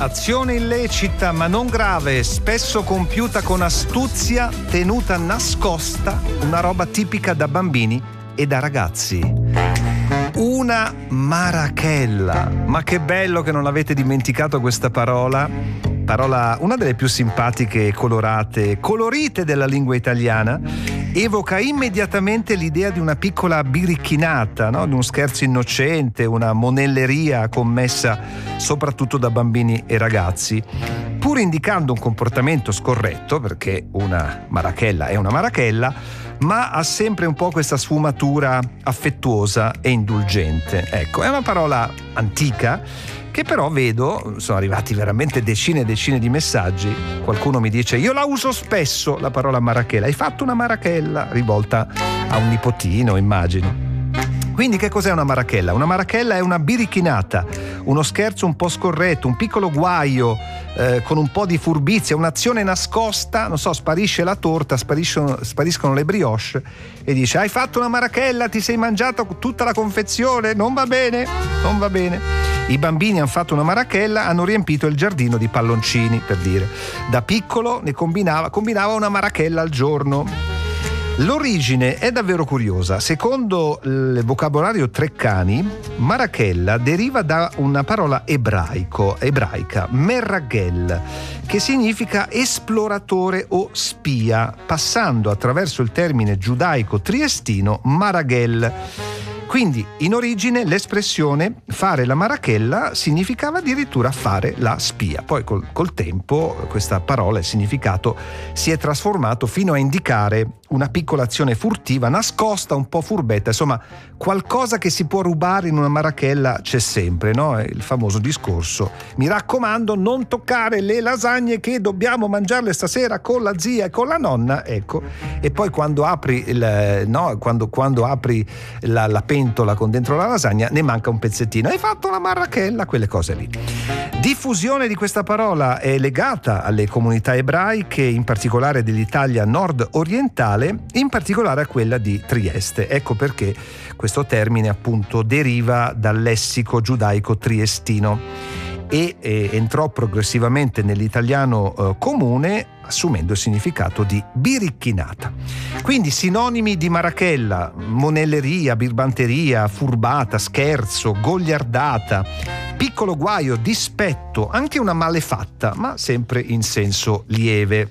Azione illecita ma non grave, spesso compiuta con astuzia, tenuta nascosta, una roba tipica da bambini e da ragazzi. Una marachella. Ma che bello che non avete dimenticato questa parola, una delle più simpatiche e colorite della lingua italiana. Evoca immediatamente l'idea di una piccola biricchinata, no? Di un scherzo innocente, una monelleria commessa soprattutto da bambini e ragazzi, pur indicando un comportamento scorretto, perché una marachella è una marachella, ma ha sempre un po' questa sfumatura affettuosa e indulgente. Ecco, è una parola antica che però vedo, sono arrivati veramente decine e decine di messaggi. Qualcuno mi dice: io la uso spesso la parola marachella. Hai fatto una marachella? Rivolta a un nipotino, immagino. Quindi che cos'è una marachella? Una marachella è una biricchinata, uno scherzo un po' scorretto, un piccolo guaio con un po' di furbizia, un'azione nascosta, non so, sparisce la torta, spariscono le brioche e dice: hai fatto una marachella, ti sei mangiato tutta la confezione, non va bene. I bambini hanno fatto una marachella, hanno riempito il giardino di palloncini, per dire. Da piccolo ne combinava una marachella al giorno. L'origine è davvero curiosa. Secondo il vocabolario Treccani, marachella deriva da una parola ebraica, merraghel, che significa esploratore o spia, passando attraverso il termine giudaico triestino maraghel. Quindi in origine l'espressione fare la marachella significava addirittura fare la spia. Poi col tempo questa parola, il significato, si è trasformato fino a indicare una piccola azione furtiva, nascosta, un po' furbetta, insomma qualcosa che si può rubare in una marachella c'è sempre, no? Il famoso discorso: mi raccomando, non toccare le lasagne che dobbiamo mangiarle stasera con la zia e con la nonna, ecco. E poi quando apri quando apri la pentola con dentro la lasagna ne manca un pezzettino, hai fatto la marachella, quelle cose lì. Diffusione di questa parola è legata alle comunità ebraiche, in particolare dell'Italia nord-orientale, in particolare a quella di Trieste. Ecco perché questo termine appunto deriva dal lessico giudaico triestino e entrò progressivamente nell'italiano comune, assumendo il significato di biricchinata. Quindi sinonimi di marachella: monelleria, birbanteria, furbata, scherzo, goliardata, piccolo guaio, dispetto, anche una malefatta, ma sempre in senso lieve.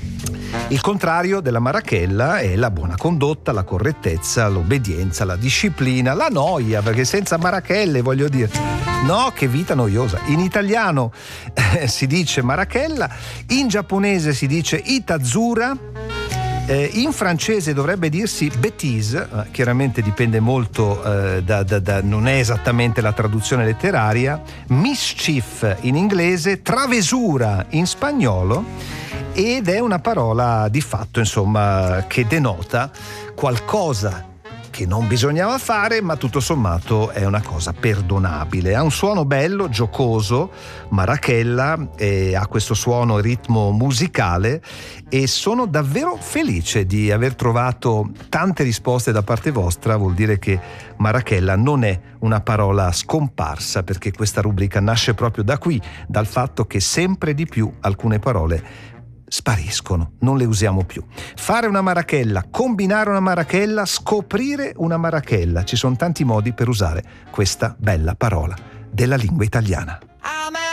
Il contrario della marachella è la buona condotta, la correttezza, l'obbedienza, la disciplina, la noia, perché senza marachelle, voglio dire, no, che vita noiosa. In italiano si dice marachella, in giapponese si dice itazura, in francese dovrebbe dirsi bêtise, chiaramente dipende molto non è esattamente la traduzione letteraria, mischief in inglese, travesura in spagnolo, ed è una parola di fatto, insomma, che denota qualcosa che non bisognava fare, ma tutto sommato è una cosa perdonabile. Ha un suono bello, giocoso, marachella, ha questo suono e ritmo musicale, e sono davvero felice di aver trovato tante risposte da parte vostra. Vuol dire che marachella non è una parola scomparsa, perché questa rubrica nasce proprio da qui, dal fatto che sempre di più alcune parole spariscono, non le usiamo più. Fare una marachella, combinare una marachella, scoprire una marachella. Ci sono tanti modi per usare questa bella parola della lingua italiana.